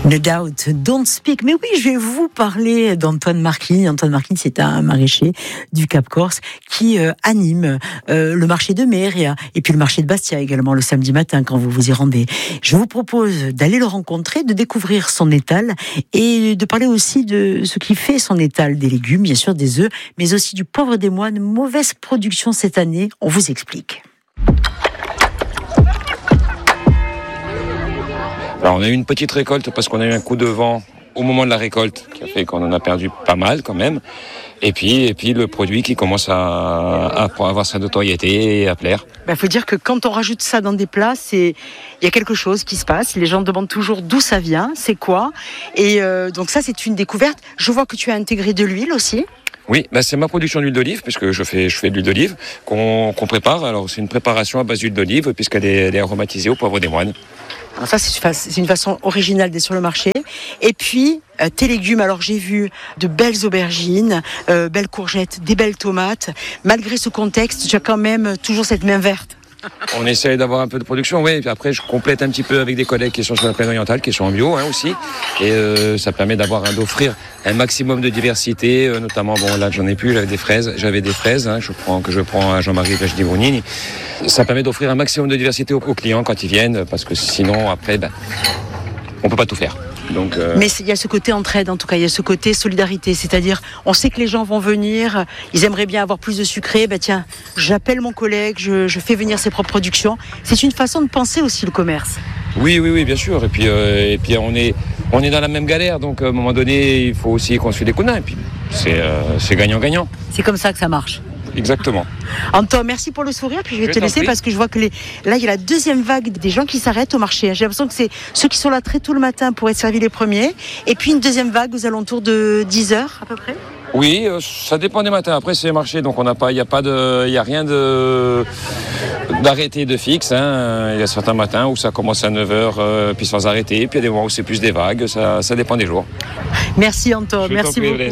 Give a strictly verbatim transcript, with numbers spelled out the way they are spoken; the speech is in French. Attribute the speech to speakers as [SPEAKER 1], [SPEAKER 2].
[SPEAKER 1] No doubt, don't speak. Mais oui, je vais vous parler d'Antoine Marquis. Antoine Marquis, c'est un maraîcher du Cap Corse qui euh, anime euh, le marché de Méria et puis le marché de Bastia également le samedi matin quand vous vous y rendez. Je vous propose d'aller le rencontrer, de découvrir son étal et de parler aussi de ce qui fait son étal, des légumes, bien sûr, des œufs, mais aussi du poivre des moines. Mauvaise production cette année, on vous explique.
[SPEAKER 2] Alors on a eu une petite récolte parce qu'on a eu un coup de vent au moment de la récolte qui a fait qu'on en a perdu pas mal quand même. Et puis, et puis le produit qui commence à, à avoir sa notoriété et à plaire.
[SPEAKER 1] Il bah, faut dire que quand on rajoute ça dans des plats, c'est il y a quelque chose qui se passe. Les gens demandent toujours d'où ça vient, c'est quoi. Et euh, donc ça c'est une découverte. Je vois que tu as intégré de l'huile aussi.
[SPEAKER 2] Oui, bah c'est ma production d'huile d'olive, puisque je fais, je fais de l'huile d'olive, qu'on, qu'on prépare. Alors, c'est une préparation à base d'huile d'olive, puisqu'elle est, elle est aromatisée au poivre des moines.
[SPEAKER 1] Alors ça, c'est une façon originale d'être sur le marché. Et puis, euh, tes légumes, alors j'ai vu de belles aubergines, euh, belles courgettes, des belles tomates. Malgré ce contexte, tu as quand même toujours cette main verte.
[SPEAKER 2] On essaye d'avoir un peu de production, oui. Et puis après, je complète un petit peu avec des collègues qui sont sur la plaine orientale, qui sont en bio hein, aussi. Et euh, ça permet d'avoir, hein, d'offrir un maximum de diversité. Euh, notamment, bon, là, j'en ai plus. J'avais des fraises. J'avais des fraises hein, je prends, que je prends à Jean-Marie Page-Di-Brunini. Ça permet d'offrir un maximum de diversité aux, aux clients quand ils viennent, parce que sinon, après, ben, on peut pas tout faire. Donc, euh...
[SPEAKER 1] Mais il y a ce côté entraide, en tout cas, il y a ce côté solidarité, c'est-à-dire on sait que les gens vont venir, ils aimeraient bien avoir plus de sucré, ben tiens, j'appelle mon collègue, je, je fais venir ses propres productions. C'est une façon de penser aussi le commerce.
[SPEAKER 2] Oui, oui, oui, bien sûr. Et puis, euh, et puis on est, on est dans la même galère, donc à un moment donné, il faut aussi qu'on se fait des coups de main. Et puis c'est, euh, c'est gagnant-gagnant.
[SPEAKER 1] C'est comme ça que ça marche.
[SPEAKER 2] Exactement.
[SPEAKER 1] Antoine, merci pour le sourire. Puis je vais
[SPEAKER 2] je
[SPEAKER 1] te laisser
[SPEAKER 2] prie.
[SPEAKER 1] Parce que je vois que les... là, il y a la deuxième vague des gens qui s'arrêtent au marché. J'ai l'impression que c'est ceux qui sont là très tôt le matin pour être servis les premiers. Et puis une deuxième vague aux alentours de dix heures à peu près.
[SPEAKER 2] Oui, euh, ça dépend des matins. Après, c'est marché, donc on n'a pas, il n'y a pas de, il y a rien de d'arrêté de fixe. Hein. Il y a certains matins où ça commence à neuf heures, euh, puis sans arrêter. Puis il y a des moments où c'est plus des vagues. Ça, ça dépend des jours.
[SPEAKER 1] Merci Antoine.
[SPEAKER 2] Je
[SPEAKER 1] merci beaucoup.